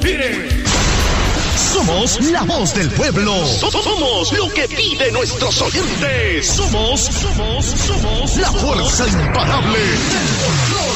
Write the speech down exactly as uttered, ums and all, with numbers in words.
Tigre. Somos la voz del pueblo. Somos lo que pide nuestros oyentes. Somos, somos, somos la fuerza imparable del folclore.